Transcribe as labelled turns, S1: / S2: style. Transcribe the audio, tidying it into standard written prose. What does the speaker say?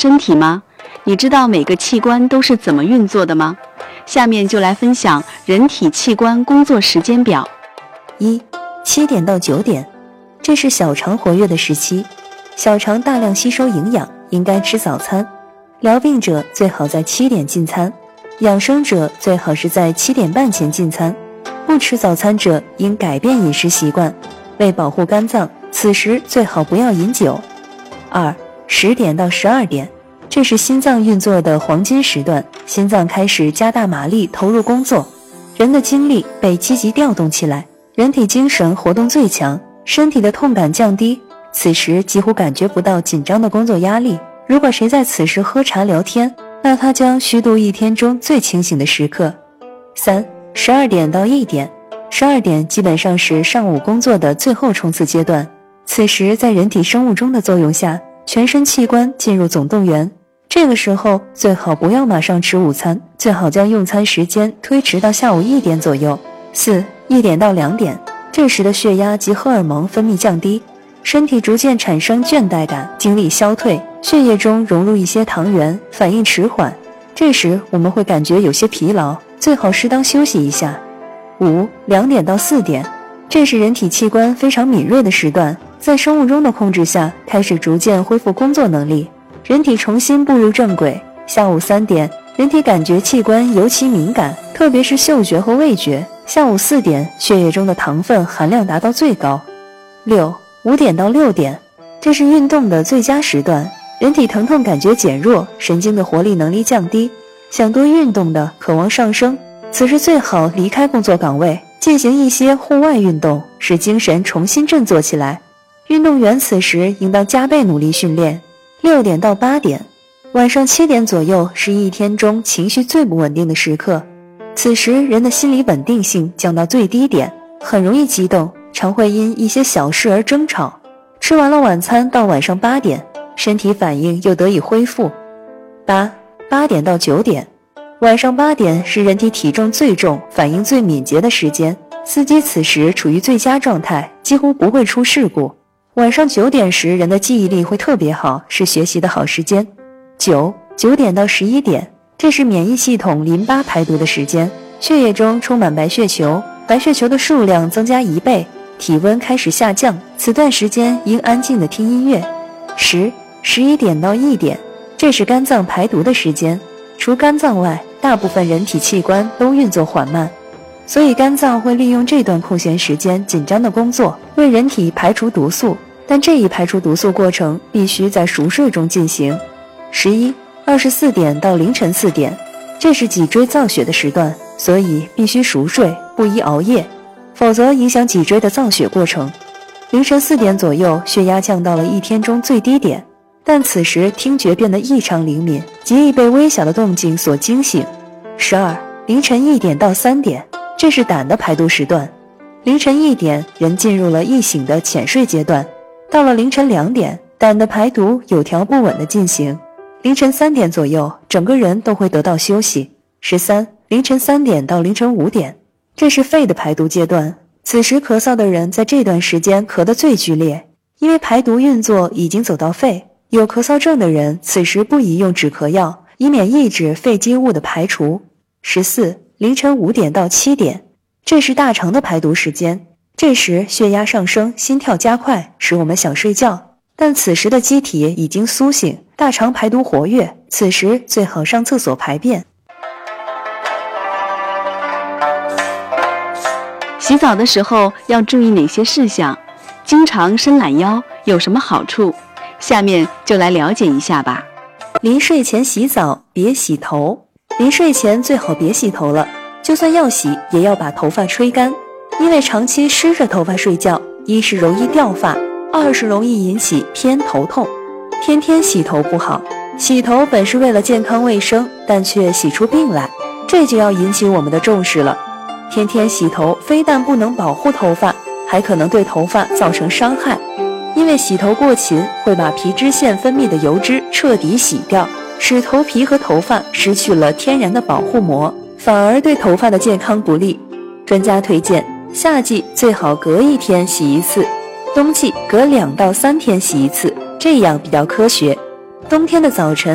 S1: 身体吗？你知道每个器官都是怎么运作的吗？下面就来分享人体器官工作时间表。
S2: 1、7点到9点，这是小肠活跃的时期，小肠大量吸收营养，应该吃早餐。疗病者最好在7点进餐，养生者最好是在7点半前进餐。不吃早餐者应改变饮食习惯，为保护肝脏，此时最好不要饮酒。2、10点到12点，这是心脏运作的黄金时段，心脏开始加大马力投入工作，人的精力被积极调动起来，人体精神活动最强，身体的痛感降低，此时几乎感觉不到紧张的工作压力。如果谁在此时喝茶聊天，那他将虚度一天中最清醒的时刻。3、12点到1点，12点基本上是上午工作的最后冲刺阶段，此时在人体生物钟的作用下，全身器官进入总动员，这个时候最好不要马上吃午餐，最好将用餐时间推迟到下午1点左右。4、1点到2点，这时的血压及荷尔蒙分泌降低，身体逐渐产生倦怠感，精力消退，血液中融入一些糖原，反应迟缓，这时我们会感觉有些疲劳，最好适当休息一下。5、2点到4点，这是人体器官非常敏锐的时段，在生物钟的控制下，开始逐渐恢复工作能力，人体重新步入正轨。下午3点，人体感觉器官尤其敏感，特别是嗅觉和味觉。下午4点，血液中的糖分含量达到最高。6、5点到6点，这是运动的最佳时段，人体疼痛感觉减弱，神经的活力能力降低，想多运动的渴望上升，此时最好离开工作岗位，进行一些户外运动，使精神重新振作起来。运动员此时应当加倍努力训练。6点到8点，晚上7点左右是一天中情绪最不稳定的时刻，此时人的心理稳定性降到最低点，很容易激动，常会因一些小事而争吵。吃完了晚餐到晚上8点，身体反应又得以恢复。8点到9点，晚上8点是人体体重最重、反应最敏捷的时间，司机此时处于最佳状态，几乎不会出事故。晚上9点时，人的记忆力会特别好，是学习的好时间。9点到11点，这是免疫系统淋巴排毒的时间，血液中充满白血球，白血球的数量增加1倍，体温开始下降，此段时间应安静地听音乐。11点到1点，这是肝脏排毒的时间，除肝脏外，大部分人体器官都运作缓慢，所以肝脏会利用这段空闲时间紧张的工作，为人体排除毒素，但这一排除毒素过程必须在熟睡中进行。24点到凌晨4点，这是脊椎造血的时段，所以必须熟睡，不宜熬夜，否则影响脊椎的造血过程。凌晨4点左右，血压降到了一天中最低点，但此时听觉变得异常灵敏，极易被微小的动静所惊醒。凌晨1点到3点，这是胆的排毒时段。凌晨1点，人进入了易醒的浅睡阶段，到了凌晨2点，胆的排毒有条不紊地进行。凌晨3点左右，整个人都会得到休息。凌晨3点到凌晨5点，这是肺的排毒阶段，此时咳嗽的人在这段时间咳得最剧烈，因为排毒运作已经走到肺，有咳嗽症的人此时不宜用止咳药，以免抑制肺积物的排除。凌晨5点到7点，这是大肠的排毒时间，这时血压上升，心跳加快，使我们想睡觉，但此时的机体已经苏醒，大肠排毒活跃，此时最好上厕所排便。
S1: 洗澡的时候要注意哪些事项？经常伸懒腰有什么好处？下面就来了解一下吧。
S2: 临睡前洗澡，别洗头。临睡前最好别洗头了，就算要洗，也要把头发吹干，因为长期湿着头发睡觉，一是容易掉发，二是容易引起偏头痛。天天洗头不好，洗头本是为了健康卫生，但却洗出病来，这就要引起我们的重视了。天天洗头非但不能保护头发，还可能对头发造成伤害，因为洗头过勤会把皮脂腺分泌的油脂彻底洗掉，使头皮和头发失去了天然的保护膜，反而对头发的健康不利。专家推荐，夏季最好隔1天洗一次，冬季隔2到3天洗一次，这样比较科学。冬天的早晨